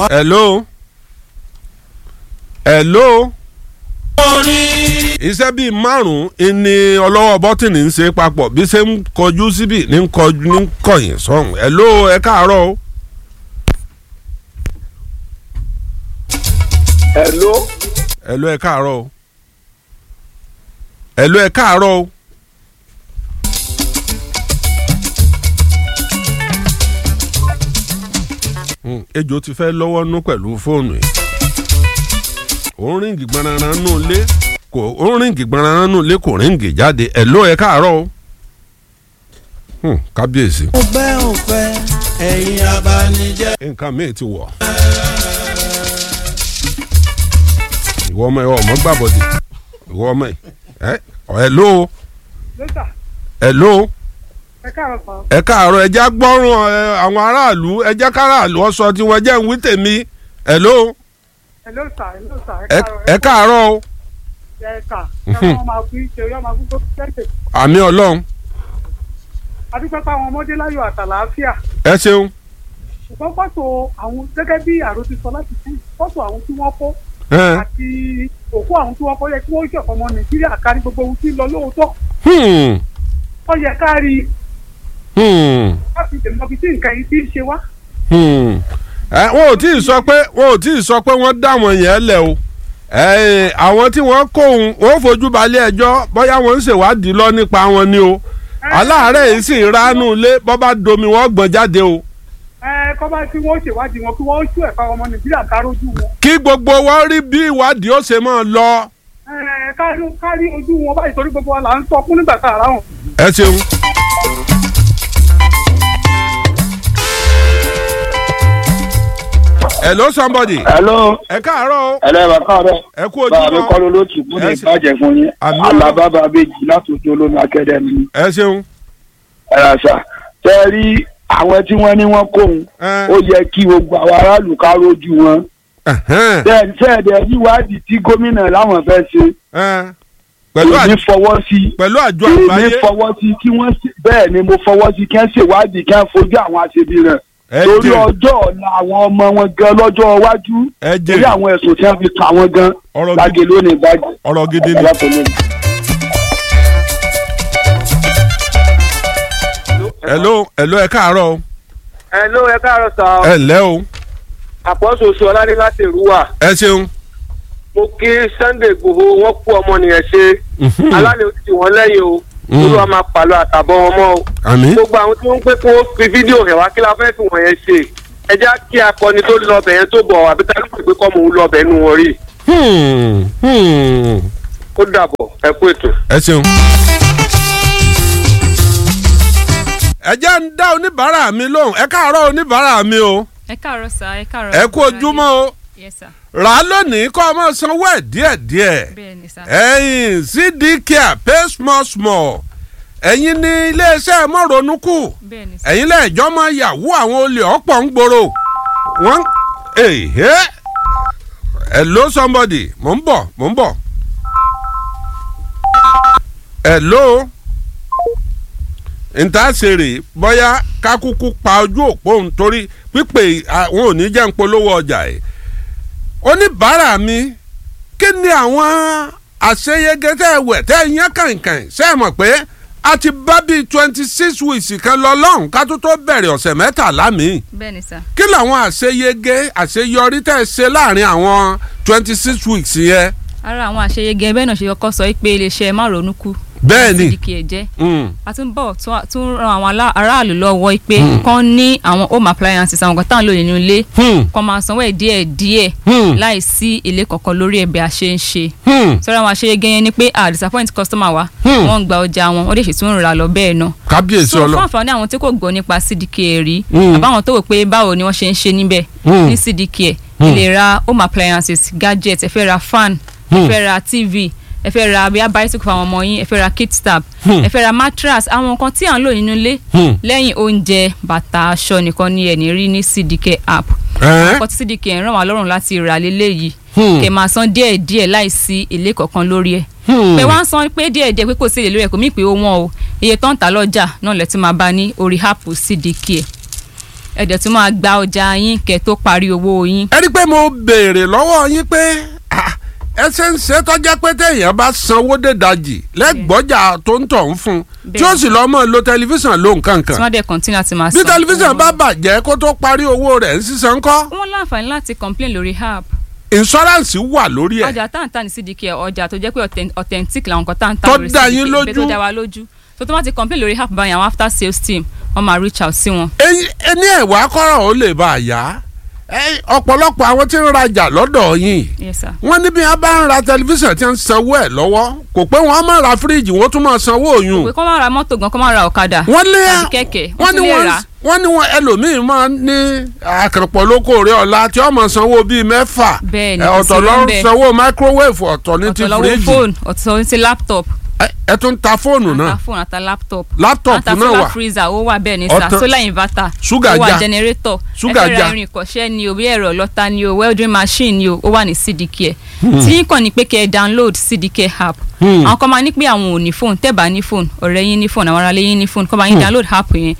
hello. iṣẹ́ bíi márùn-ún ni ọlọ́wọ́ bọ́tìnì ń ṣe papọ̀ bí ṣe ń kọjú síbì ní kọ̀yìn sọ́hùn. hello ẹ káàárọ̀ o. hello ẹ káàárọ̀ o. hello ẹ káàárọ̀ o. ejò ti fẹ́ lọ́wọ́ nú pẹ̀lú fóònù yìí. ó ń ríǹgì gbọ̀nràn nù lé kò ríǹgì jáde. hello ẹ káàárọ̀ o. kábíyèsí. òfẹ́ ẹ̀yin abanijẹ́. nǹkan míì ti wọ̀. ìwọ ọmọ ẹ ọmọ gbàbọdè ìwọ ọmọ ẹ hello. hello. ẹ káàárọ̀ ẹ já gbọ́rùn àwọn aráàlú ẹ jẹ́ káràlú ọ̀sọ̀ tí wọ́n jẹ́ ń wí tèmi. hello. ẹ káàárọ̀ o. àmì ọlọ́run. adúpẹ́ pa àwọn ọmọdé láyọ̀ àtàlàáfíà. ẹ ṣeun. ṣùgbọ́n fọ́tò àwọn gẹ́gẹ́ bí àrò ti sọ láti sí fọ́tò àwọn tí wọ́n kó àti òkú àwọn tí wọ́n kó yẹ kí wọ́n ṣọ̀kan ọmọ nàìjíríà kárí gbogbo ohun tí ń lọ lóòótọ́. ó yẹ kárí. láti dènà bí tí nǹkan yìí ti ń ṣe wá. wọn ò tí ì sọ pé wọ́n dá wọn yẹn lẹ̀ o. àwọn tí wọ́n kó òun wọ́n fojú balẹ̀ ẹjọ́ bóyá wọ́n ń ṣèwádìí lọ nípa wọn ni o. aláàárẹ̀ yìí sì ránú ilé bọ́ bá domi wọ́n gbọ́n jáde o. kọ́ bá tí wọ́n ṣèwádìí wọn kí wọ́n ṣú ẹ̀ka ọmọ nàìjíríà kárójú wọn. kí gbogbo wọn rí bí ìwádìí ó ṣe máa lọ. kárí ojú wọn báyìí torí gbogbo wa là ń sọ fún nígbà tá a rà wọn. ẹ ṣeun. hello somebody. hello. ẹ káàárọ̀ o. ẹlẹ́wà káàárọ̀. ẹ kú ojúmọ́. báwa mi kọ́ ló ló tù kú ní ìbàjẹ́ fún yín. alábàbà méjì láti ojú olómi akẹ́dẹ́mì. ẹ ṣeun. ẹ rà sà tẹ́ rí àwọn tí wọ́n ní wọ́n kóhun ó yẹ kí gbogbo àwọn aráàlú ká rójú wọn. tẹ́ẹ̀dẹ̀ yíwádìí tí gómìnà láwọn fẹ́ ṣe. èmi fọwọ́ sí pẹ̀lú àjọ àgbáyé. èmi fọwọ́ sí kí wọ́n bẹ́ẹ̀ ni mo fọwọ́ sí kí wọ́n ṣèwádìí kí wọ́n fojú àwọn aṣebi rẹ̀. torí ọjọ́ ọ̀la àwọn ọmọ wọn gan lọ́jọ́ iwájú torí àwọn ẹ̀sùn tí wọ́n fi kà wọ́n gan lágé lónìí gbájú. ọ̀rọ̀ gidi ni. hello ẹ káàárọ̀ o. hello ẹ káàárọ̀ sà. ẹ ǹlẹ́ o. àpọ́sọ̀sọ ọládé láti Èrúwà. ẹ ṣeun. mo kí Sunday Igboho wọn kú ọmọnìyàn ṣe alálẹ̀ ó ti wọ́n lẹ́yìn o olúwa máa pàlọ́ àtàbọ̀ wọn mọ́ o. àmín. gbogbo àwọn tí wọ́n ń pé kó fi fídíò rẹ̀ wá kí la fẹ́ fi wọ̀nyẹn ṣe ẹ já kí akọni tó lọ bẹ̀ yẹn tó bọ̀ àbí tá ló pè pé kọ́ mò ń lọ bẹ̀ nù wọ́n rí. ó dàbọ̀ ẹ kú ètò. ẹ ṣeun. ẹ jẹ́ ń dá oníbàárà mi lóhùn ẹ káàárọ̀ oníbàárà mi o. ẹ káàárọ̀ sà ẹ káàárọ̀. ẹ kú ojúmọ́ o. yes sir. rà á lónìí kọ́ ọmọ sanwó ẹ̀ díẹ̀díẹ̀. bẹ́ẹ̀ni sà. ẹ̀yin CDK pay small ẹ̀yin ní iléeṣẹ́ mọ́rọ̀nùkù. bẹ́ẹ̀ni sà. ẹ̀yin lẹ́ẹ̀jọ́ máa yàwó àwọn olè ọ̀pọ̀ ń gbòòrò. wọ́n hello somebody mò ń bọ̀. hello ntaṣeré bóyá kákúkú pa ojú òpó nítorí pípé àwọn ò ní jẹ́ ń polówó ọjà ẹ̀. oníbàárà mi kí ni àwọn àṣeyege tẹ́ ẹ wẹ̀ tẹ́ ẹ yán kàìnkàìn ṣe é mọ̀ pé a ti bá bíi 26 weeks kan lọ lọ́hùn ká tó bẹ̀rẹ̀ ọ̀sẹ̀ mẹ́tàlá mi. bẹ́ẹ̀ni sà. kí làwọn àṣeyege àṣeyọrí tẹ́ ẹ ṣe láàrin àwọn 26 weeks yẹn. ara àwọn àṣeyege bẹ́ẹ̀ náà ṣe kọ́kọ́ sọ pé iléeṣẹ́ márọ̀nùkù bẹ́ẹ̀ni CDK jẹ́ a tún bọ̀ tún ran àwọn aráàlú lọ́wọ́ pé kán ní àwọn home appliances àwọn kan táwọn lò nínú ilé kán máa sanwó ẹ̀ díẹ̀ láì sí èlé kankan lórí ẹ̀ bí a ṣe ń ṣe sọ́ra àwọn àṣeyege yẹn ni pé disappoint customer wa wọ́n ń gba ọjà wọn wọ́n lè ṣètò ń rà lọ bẹ́ẹ̀ náà. kábíyèsí ọlọ. fún àǹfààní àwọn tí kò gbọ́ nípa CDK rí àbáwọn tó wò pé báwo ni wọ́n ṣe ń ṣe níbẹ̀ ní CDK ẹ lè ra home appliances gadget ẹ fẹ́ ra fan ẹ fẹ́ ra TV ẹ fẹ́ ra bíi bicycle fún àwọn ọmọ yín ẹ fẹ́ ra kit tab ẹ fẹ́ ra mattress àwọn nǹkan tí à ń lò nínú ilé lẹ́yìn oúnjẹ bàtà aṣọ nìkan ni ẹ̀ ní rí ní CDK app ọkọ̀ tí CDK ń ràn wá lọ́rùn láti rà lélẹ́yìí kẹ̀ máa san díẹ̀díẹ̀ láìsí èlé kankan lórí ẹ̀ pé wọ́n á san pé díẹ̀díẹ̀ pé kò sí èlé lórí ẹ̀ kò mí pé ó wọ́n o iye tó ń tà lọ́jà náà lẹ́tí máa bá ní orí app CDK ẹ̀dẹ̀ tún máa gba ọjà yín kẹ́ tó parí owó yín. ẹ rí i pé mo béèrè lọ́wọ́ yín pé ẹsẹ̀ ń ṣe tọ́já pé téèyàn bá sanwó dédajì lẹ́gbọ́jà tó ń tọ̀ ń fún tí ó sì lọ́ mọ́ lo tẹlifíṣàn ló nǹkan kan. tí wọ́n dẹ̀ continue àti máa san. bí tẹlifíṣàn bá bàjẹ́ kó tó parí owó rẹ̀ ń sísan kọ́. wọ́n láǹfààní láti complain lórí app. insurance wà lórí ẹ̀. ọjà táǹtà ní CDK ọjà tó jẹ́ pé authentic làwọn kan táǹtà tó lórí dá yín CDK lójú. tó dá wa lójú so tó má ti complain lórí app báyìí àwọn after sales team wọ́n máa reach out sí wọn. ẹni ẹ̀wà kọ́rọ̀ ó lè bá a yá ọ̀pọ̀lọpọ̀ àwọn tí ń rajà lọ́dọ̀ yín Yes, sir. wọ́n ní bí wọ́n bá ń ra tẹlifíṣàn tí wọ́n ń sanwó ẹ̀ lọ́wọ́ kò pé wọ́n máa ra fíríjì wọ́n tún máa sanwó oyún. pé kọ́ máa ra mọ́tò gan kọ́ máa ra ọ̀kadà wọ́n lé tàbí kẹ̀kẹ́ wọ́n tún lè rà. wọ́n ní wọn ẹlòmíín máa ń ní àkànpọ̀ lóko rẹ̀ ọ̀la tí wọ́n máa sanwó bíi mẹ́fà Bẹ́ẹ̀ni, ọ̀tọ̀ ló ń sanwó microwave ọ̀tọ̀ ní ti ọ̀tọ̀ lọ́wọ́ fíríjì fóònù ọ̀tọ̀ ní ti laptop ẹ tún ta fóònù náà ata fóònù ata laptop Laptop ata náà solar wà. freezer ó wà bẹ́ẹ̀ ní sà Ọ̀tọ̀- solar inverter Sugar ó wà jar. generator Sugar ẹ fẹ́ ra jar. irin ìkọ̀ṣẹ́ ni o bí ẹ̀rọ ọlọ́ta ni o welding machine ni o ó wà ní CDK tí yín kàn ní pé kẹ́ ẹ download CDK app àwọn kan máa ní pé àwọn ò ní fóònù tẹ́ bá ní fóònù ọ̀rẹ́ yín ní fóònù àwọn aráalé yín ní fóònù kọ́ bá yín download app yẹn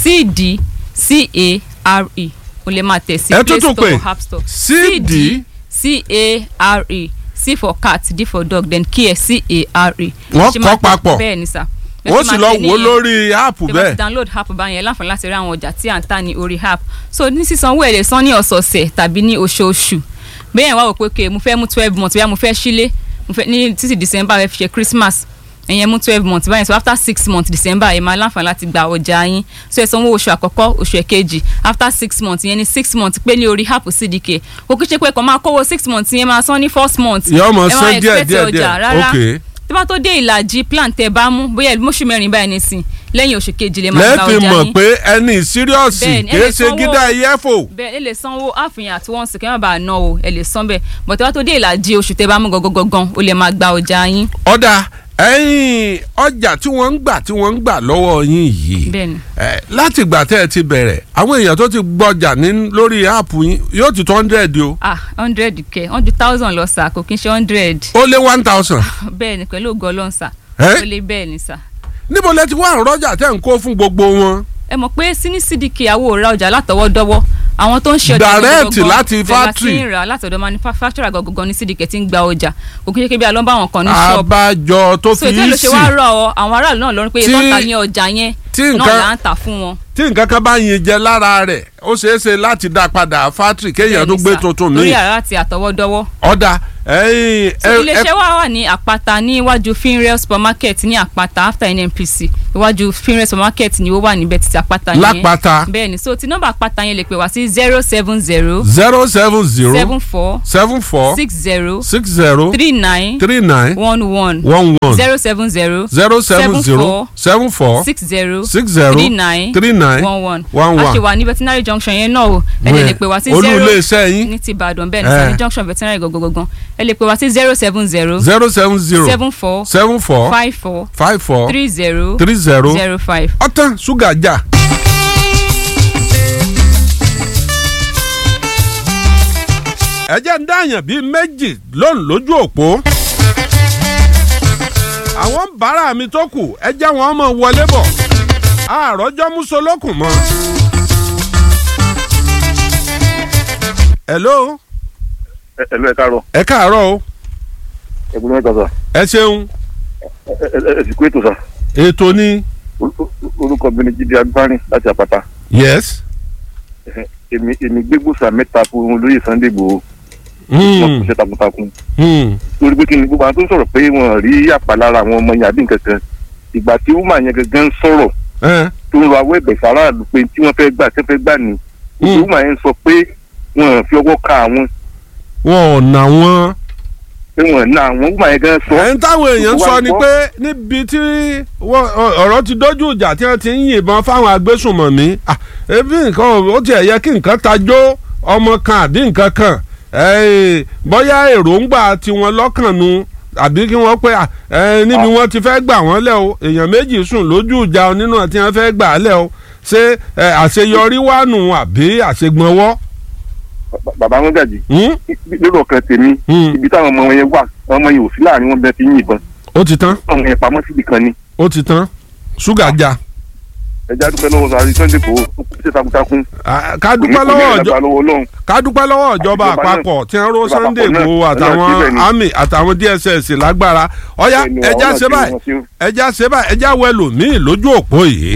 CDCARE o lè máa tẹ̀ sí Ẹ Play tún tún Store pè. or App Store CDCARE C for cat D for dog then CARE. Wọ́n kọ́ papọ̀. bẹ́ẹ̀ ni sà. wọ́n sì lọ wò lórí áàpù tẹ́ bá ti bẹ́ẹ̀. download app báyẹn láǹfààní láti rí àwọn ọjà tí à ń tà ní orí app so ní sísanwó ẹ̀ lè san ní ọ̀sọ̀ọ̀sẹ̀ tàbí ní oṣooṣù bẹ́ẹ̀ yẹn wá wò pé okay mo fẹ́ mú 12 months bóyá mo fẹ́ sílé mo fẹ́ ní títí December ẹ fi ṣe Christmas ẹ̀yẹn mú 12 months báyẹn so after 6 months December ẹ máa láǹfààní láti gba ọjà yín so ẹ sanwó oṣù àkọ́kọ́ oṣù ẹ̀kejì after 6 months yẹn ní 6 months pé ní orí app CDK kò kí ṣe pé kàn máa kówó 6 months yẹn máa san ní 1st month yọ ọmọ ẹ máa san díẹ̀ expect díẹ̀ ọjà díẹ̀ rárá ok. tí wọ́n tó dé ìlàjì plan tẹ́ bá mú bóyá mọ́ṣù mẹ́rin báyìí nísìn lẹ́yìn oṣù kejì lè máa gba ọjà lẹ́ẹ̀fì yín. mọ̀ pé ẹni síríọ̀sì Bẹ́ẹ̀ni, ẹ kìí lè ṣe sanwó- gídá ẹyẹ́fò. bẹ́ẹ̀ ẹ lè sanwó àfihàn àti wọ́n sì kí wọ́n bá ná o ẹ lè san bẹ́ẹ̀ bọ̀tẹ́ wá tó dé ìlàjì oṣù tẹ́ bá mú gangan o lè máa gba ọjà yín. ọ̀dà ẹ̀yìn ọjà tí wọ́n ń gbà lọ́wọ́ yín yìí Bẹ́ẹ̀ni. láti ìgbà tẹ́ ẹ ti bẹ̀rẹ̀ àwọn èèyàn tó ti gbọ́jà lórí áàpù yín yóò ti tó 100 o. 100 kẹ 100,000 lọ sà kò kí n ṣe 100 ó lé 1000. bẹ́ẹ̀ ni pẹ̀lú ògo Ọlọ́run sà Ẹ́? ó lé bẹ́ẹ̀ ni sà. níbo lẹ ti wá àrọ́jà tẹ́ ń kó fún gbogbo wọn. ẹ mọ̀ pé sí ní CDK àwo ò ra ọjà látọwọ́dọ́wọ́ àwọn tó ń ṣe ọjà Direct gangan láti bẹ́ẹ̀ factory. láti ń rà látọ̀dọ̀ manufacturer gangan ní CDK tí ń gba ọjà kò kí n ṣe pé bí alọ́ bá wọn kan ní ṣọ́ọ̀bù abájọ tó so fi ìtẹ́lẹ̀ í ló ṣe sí wá rọ ọ àwọn aráàlú náà lọ́rùn pé Tí- ètò ọ̀tà ní ọjà yẹn tí náà nǹkan- là ń tà fún wọn. tí nǹkan kan bá yin jẹ lára rẹ̀ ó ṣeé ṣe láti dá padà fátìrì kéèyàn tó Bẹ́ẹ̀ni gbé sà, tuntun lórí míì. àrà àti àtọwọ́dọ́wọ́. ọ̀dà ẹ̀yìn so iléeṣẹ́ wa wà ní àpáta ní iwájú Finrail supermarket ní àpáta after NNPC iwájú Finrail supermarket ni ó wà níbẹ̀ títí àpáta yẹn. Lápáta. bẹ́ẹ̀ni so ti nọ́mbà àpáta yẹn lè pè wá sí 070 070 74 74 60 60 39 39 11 11 070 070 74 60 60 39 39 11 11. a ṣe wà ní veterinary junction yẹn náà o ẹ lè pè wá sí olú 0 iléeṣẹ́ yín ní ti Ìbàdàn bẹ́ẹ̀ ní sani junction veterinary gangan ẹ lè pè wá sí 070 070 74 74 54 54 30 30 05. ọ̀tán ṣúgà jà. ẹ jẹ́ ń dáyàn bíi méjì lónìí lójú òpó. àwọn bàárà mi tó kù ẹ jẹ́ wọn mọ̀ wọlé bọ̀ àròjọ́ musolókùn mọ́. hello. ẹlò ẹ káàárọ̀. ẹ káàárọ̀ o. ẹgbẹ́ mẹ́ta sà. ẹ ṣeun. ẹ sì kú ètò sà. ètò ni. orúkọ mi ni Jídé Agbárin láti Àpáta. yes. èmi gbégbòsà mẹ́ta fún olóyè Sunday Igboho. wọ́n kò ṣe takuntakun. torí pé kí ni gbogbo àwọn tó ń sọ̀rọ̀ pé wọ́n rí àpàlára àwọn ọmọ yàrá nǹkan kan ìgbà tí wúmà yẹn gangan ń sọ̀rọ̀ tó ń lọ awọ́ ẹ̀bẹ̀ sàráàlú pé tí wọ́n fẹ́ gbà ní wúmà yẹn sọ pé wọ́n fi ọwọ́ ka àwọn. wọn ò nà wọn. pé wọ́n ná àwọn wúmà yẹn gan sọ. ẹ̀yin táwọn èèyàn sọ ni pé níbi tí ọ̀rọ̀ ti dójú ìjà tí wọ́n ti ń yìnbọn fáwọn agbésùnmọ̀mí ebi nǹkan ó tiẹ̀ yẹ kí nǹkan tajó ọmọ kan àbí nǹkan kan bóyá èròǹgbà tiwọn lọ́kàn nu àbí kí wọ́n pé níbi wọ́n ti fẹ́ gbà wọ́n lẹ̀ o èèyàn méjì sùn lójú ìjà nínú àti wọ́n fẹ́ gbà á lẹ̀ o ṣé àṣeyọrí wà nù àbí àṣegbọnwọ́. bàbá wọn gàjì lórí ọkàn tèmi ibi táwọn ọmọ yẹn wà ọmọ yẹn ò sí láàrin wọn bẹ́ẹ̀ fi yìnbọn. ó ti tán. ọmọ yẹn pamọ́ síbi kan ni. ó ti tán ṣúgà já. ẹja dúpẹ́ lọ́wọ́ sáré Sunday Igboho ṣe takuntakun. ká dúpẹ́ lọ́wọ́ ìjọba àpapọ̀ tí wọ́n ró Sunday Igboho àtàwọn army àtàwọn DSS lágbára ọ̀yá ẹja ṣe báyìí ẹja wẹ̀lò míì lójú òpó yìí.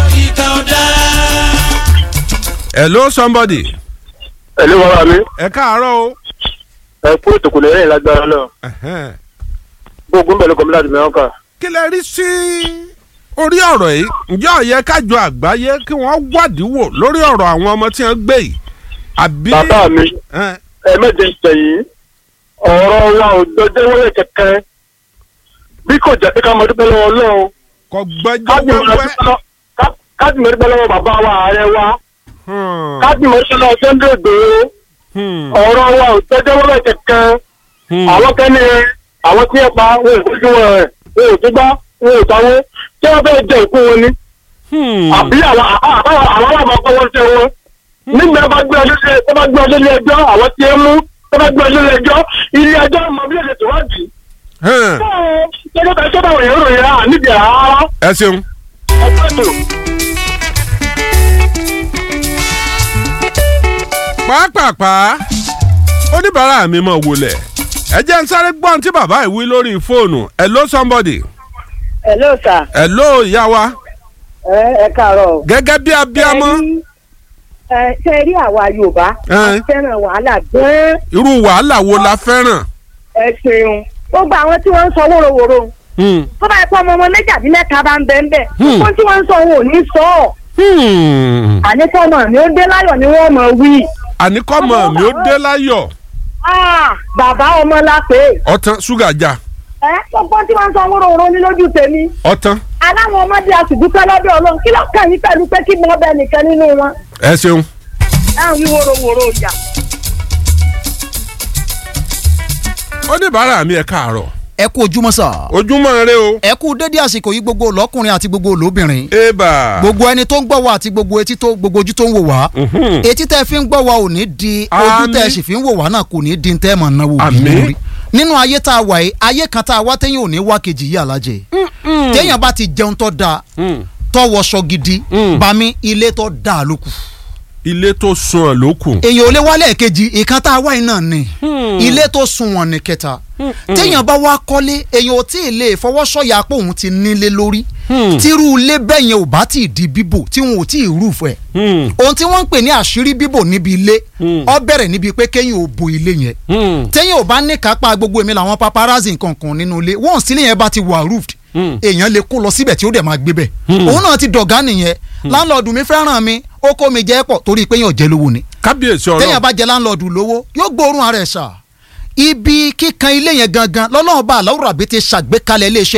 hello somebody. hello bàbá mi. ẹ káàárọ̀ o. ẹ kú ètò kò lè rìn lágbára náà. gbogbo ń bẹ̀rẹ̀ kọ́mílá àdìmọ́ ọkà. kí lẹ rí sí orí ọ̀rọ̀ yìí ǹjẹ́ ó yẹ kájọ àgbáyé kí wọ́n wádìí wò lórí ọ̀rọ̀ àwọn ọmọ tí wọ́n gbé yìí. bàbá mi ẹ méje sẹ́yìn ọ̀rọ̀ wa ò dọjọ́ wẹ́rẹ́ kẹ̀kẹ́ bí kò jẹ́ pé ká mọ dúpẹ́ lọ́wọ́ Ọlọ́run. kò gbẹ́jọ́ wẹ́wẹ́. káàdì mọ̀ dúpẹ́ lọ́wọ́ bàbá wa ààrẹ wa. káàdì mọ̀ dúpẹ́ lọ́wọ́ Sunday Igboho. ọ̀rọ̀ wa ò dọjọ́ wẹ́rẹ́ kẹ̀kẹ́. àwọn kẹ́ni àwọn tí ẹ pa wọn ò tójú wọn rẹ̀ wọn ò tó gbá wọn ò táwọ́ tí wọ́n fẹ́ẹ́ jẹ ìkú wọn ni. àbí àwọn àmọ́ kọ́ wọ́n ṣe wọn. nígbà bá gbé ọdún lé ẹjọ́ àwọn tí ẹ mú tó bá gbé ọdún lé ẹjọ́ ilé ẹjọ́ mọ bí èdè tó wá dì. ṣé báwo yẹn ròyìn rà níbi àárá. ẹ ṣeun. ẹ pẹ̀tù. pàápàá oníbàárà mi mọ̀ wọlé ẹ jẹ́ ń sáré gbọ́n tí bàbá ìwí lórí fóònù hello somebody. hello sir. hello ìyá wa. ẹ káàárọ̀. gẹ́gẹ́ bí abiyamọ. ṣe rí àwa Yorùbá a fẹ́ràn wàhálà gan-an. irú wàhálà wo la fẹ́ràn. ẹ ṣeun gbogbo àwọn tí wọ́n ń sọ wóróworó. tó bá yẹ kó ọmọ méjì àbí mẹ́ta bá ń bẹ ń bẹ̀. gbogbo tí wọ́n ń sọ wọn ò ní sọ ọ́. àníkọ́mọ̀ mi ó dé láyọ̀ ni wọ́n mọ̀ wí. àníkọ́mọ̀ mi ó dé láyọ̀. bàbá ọmọ la pé. ọ̀tán ṣúgà já. gbogbo tí wọ́n ń sọ wóróworó ní lójú tèmi. ọ̀tán. aláwọn ọmọdé àtìdúpẹ́ lọ́dọ̀ Ọlọ́run kí ló kàn yín pẹ̀lú pé kí mo bẹ nìkan nínú wọn. ẹ ṣeun. ẹ̀hún yí wóróworó ìyá. oníbàárà mi ẹ káàárọ̀. ẹ kú ojúmọ́ sà. ojúmọ́ rẹ o. ẹ kú dédé àsìkò yìí gbogbo lọ́kùnrin àti gbogbo lóbìnrin. eba. gbogbo ẹni tó ń gbọ́ wa àti gbogbo ojú tó ń wò wá. etí tẹ́ fi ń gbọ́ wa ò ní di ojú tẹ́ sì fi ń wò wá náà kò ní di tẹ́ mọ̀ náwó bí lórí. nínú ayé tá a wà yìí ayé kan tá a wá téyàn ò ní wá kejì yìí alájẹ. téèyàn bá ti jẹun tó dáa tó wọṣọ gidi bami ilé tó dáa ló kù. ilé tó sunwọ̀n ló kù. èèyàn ò lè wálé kejì ìkan tá a wá yìí náà ni ilé tó sunwọ̀n ní kẹta téèyàn bá wá kọ́lé èèyàn ò tí ì lè fọwọ́sọ̀yà pé òun ti nílé lórí tírú ilé bẹ́ẹ̀ yẹn ò bá tí ì di bíbò tí wọn ò tí ì rúfẹ́ ohun tí wọ́n ń pè ní àṣírí bíbò níbi ilé ó bẹ̀rẹ̀ níbi pé kéèyàn ò bo ilé yẹn téèyàn ò bá ní kápá gbogbo èmi làwọn paparazzi nǹkan kan nínú ilé wọ́n sílé yẹn bá ti wà roofed èèyàn lè kó lọ síbẹ̀ tí ó dẹ̀ máa gbé bẹ̀ òun náà ti dọ̀gá nìyẹn láńlọ́ọ̀dù mi fẹ́ràn mi ó kó mi jẹ́ pọ̀ torí pé yàn jẹ́ lówó ni. kábíyèsí ọ̀rọ̀ téèyàn bá jẹ láńlọ́ọ̀dù lówó yóò gbóòórùn ara ẹ̀ ṣá ibi kíkan ilé yẹn gangan lọ́lọ́run bá aláwùrọ̀ àbí ti ṣàgbékalẹ̀ iléeṣẹ́